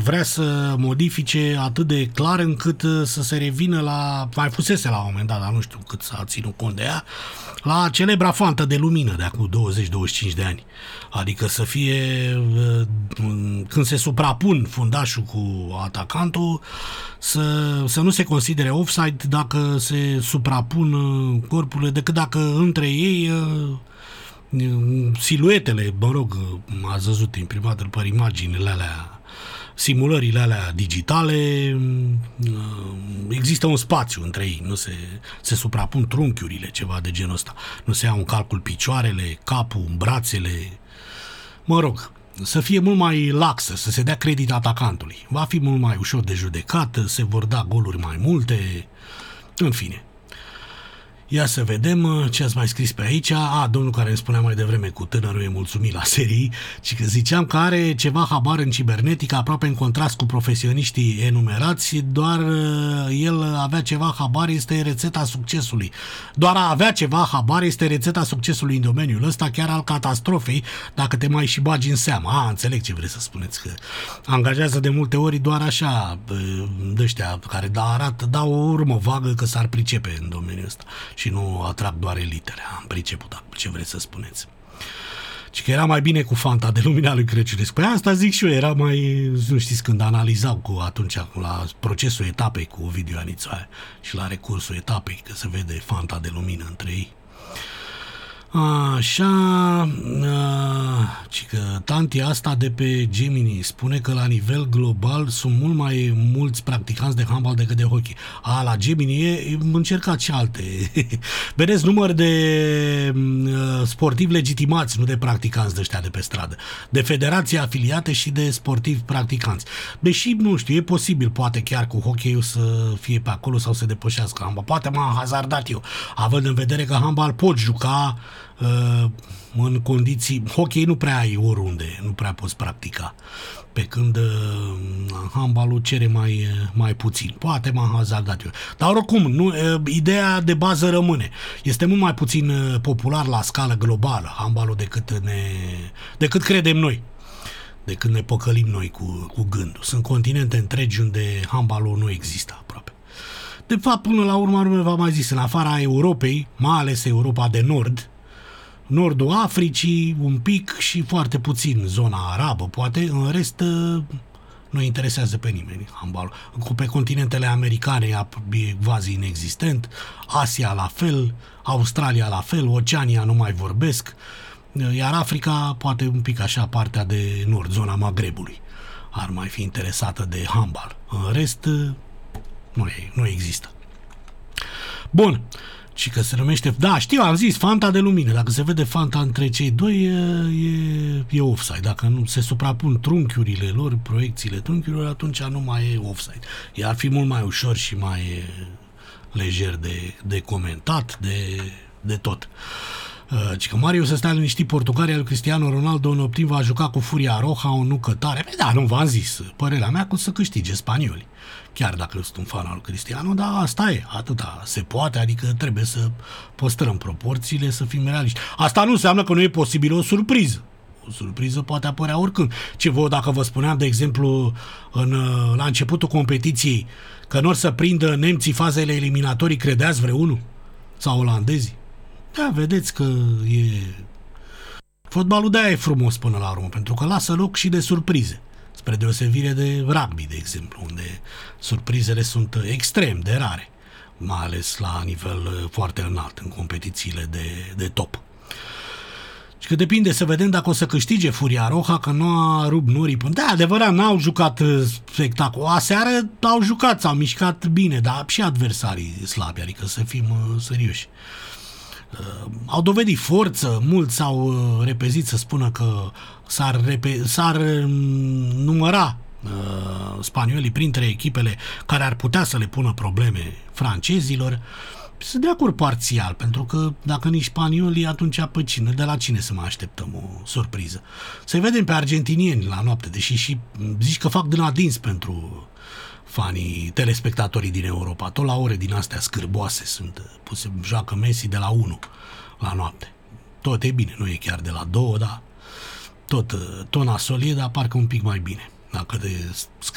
vrea să modifice atât de clar încât să se revină la, mai fusese la un moment dat, dar nu știu cât s-a ținut cont de ea, la celebra fantă de lumină de acum 20-25 de ani. Adică să fie, când se suprapun fundașul cu atacantul, să nu se considere offside dacă se suprapun corpurile, decât dacă între ei siluetele, mă rog, ați văzut imprimat după imaginile alea, simulările alea digitale, există un spațiu între ei, nu se suprapun trunchiurile, ceva de genul ăsta. Nu se iau în calcul picioarele, capul, brațele, mă rog, să fie mult mai laxă, să se dea credit atacantului. Va fi mult mai ușor de judecat, se vor da goluri mai multe, în fine. Ia să vedem ce ați mai scris pe aici. Domnul care îmi spunea mai devreme cu tânărul e mulțumit la serii, și că ziceam că are ceva habar în cibernetică, aproape în contrast cu profesioniștii enumerați, doar el avea ceva habar, este rețeta succesului. Doar a avea ceva habar este rețeta succesului în domeniul ăsta, chiar al catastrofei, dacă te mai și bagi în seamă. Înțeleg ce vreți să spuneți, că angajează de multe ori doar așa de-ăștia care dau o urmă vagă că s-ar pricepe în domeniul ăsta și nu atrag doar elitele. Am priceput ce vreți să spuneți. Și că era mai bine cu fanta de lumina lui Crăciunescu. Păi asta zic și eu, era mai, nu știți, când analizau atunci la procesul etapei cu Ovidiu Anițoaia și la recursul etapei, că se vede fanta de lumină între ei. Așa, ci că tantia asta de pe Gemini spune că la nivel global sunt mult mai mulți practicanți de handbal decât de hockey. La Gemini încercați și alte. Vedeți număr de sportivi legitimați, nu de practicanți de ăștia de pe stradă, de federații afiliate și de sportivi practicanți. Deși, nu știu, e posibil, poate chiar cu hockey-ul să fie pe acolo sau să depășească handbal. Poate m-am hazardat eu, având în vedere că handbal pot juca în condiții, hockey nu prea ai oriunde, nu prea poți practica, pe când handbalul cere mai puțin. Poate m-am hazardat eu. Dar oricum, ideea de bază rămâne. Este mult mai puțin popular la scală globală handbalul decât credem noi, decât ne păcălim noi cu gândul. Sunt continente întregi unde handbalul nu există aproape. De fapt, până la urmă, v-am mai zis, în afara Europei, mai ales Europa de Nord, Nordul Africii, un pic și foarte puțin zona arabă, poate, în rest nu interesează pe nimeni handbalul. Pe continentele americane e quasi inexistent, Asia la fel, Australia la fel, Oceania nu mai vorbesc, iar Africa poate un pic așa, partea de nord, zona Magrebului, ar mai fi interesată de handbal. În rest, nu există. Bun. Și că se numește, da, știu, am zis, fanta de lumină. Dacă se vede fanta între cei doi, e offside. Dacă nu se suprapun trunchiurile lor, proiecțiile trunchiurilor, atunci nu mai e offside. Ar fi mult mai ușor și mai lejer de comentat, de tot. Ci că Mario să stea liniștit, Portugalia lui Cristiano Ronaldo în optim va juca cu Furia Roja o nucă tare. Da, nu v-am zis, părerea mea, că să câștige spanioli. Chiar dacă sunt un fan al Cristiano, dar asta e, atâta se poate, adică trebuie să păstrăm proporțiile, să fim realiști. Asta nu înseamnă că nu e posibil o surpriză. O surpriză poate apărea oricând. Dacă vă spuneam, de exemplu, la începutul competiției, că nu or să prindă nemții fazele eliminatorii, credeați vreunul? Sau olandezii? Da, vedeți că e... Fotbalul de-aia e frumos până la urmă, pentru că lasă loc și de surprize. Spre deosebire de rugby, de exemplu, unde surprizele sunt extrem de rare, mai ales la nivel foarte înalt, în competițiile de top. Și că depinde să vedem dacă o să câștige Furia Roja, că nu a rupt norii. Da, adevărat, n-au jucat spectacol. Aseară au jucat, s-au mișcat bine, dar și adversarii slabi, adică să fim serioși. Au dovedit forță, mulți s-au repezit să spună că s-ar număra spaniolii printre echipele care ar putea să le pună probleme francezilor. Sunt de acord parțial, pentru că dacă nici spaniolii, atunci pe cine? De la cine să mai așteptăm o surpriză? Să-i vedem pe argentinieni la noapte, deși și zici că fac din adins pentru fanii, telespectatorii din Europa. Tot la ore din astea scârboase sunt puse, joacă Messi de la 1 la noapte. Tot e bine, nu e chiar de la 2, dar tot nasol e, dar parcă un pic mai bine. Dacă de